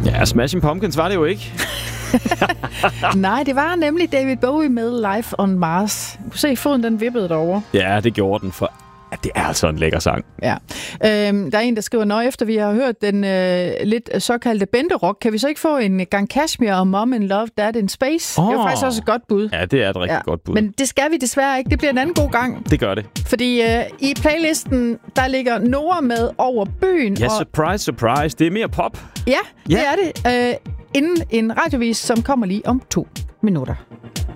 Ja, Smashing Pumpkins var det jo ikke. Nej, det var nemlig David Bowie med Life on Mars. Du kunne se, foden den vippede derovre. Ja, det gjorde den, for det er altså en lækker sang. Ja. Der er en, der skriver, efter vi har hørt den lidt såkaldte bænderock, kan vi så ikke få en gang Kashmir og Mom in Love, Dad in Space? Det er faktisk også et godt bud. Ja, det er et rigtig godt bud. Men det skal vi desværre ikke. Det bliver en anden god gang. Det gør det. Fordi i playlisten, der ligger Noah med Over Byen. Ja, surprise, surprise. Det er mere pop. Ja, det er det. Inden en radiovis, som kommer lige om 2 minutter.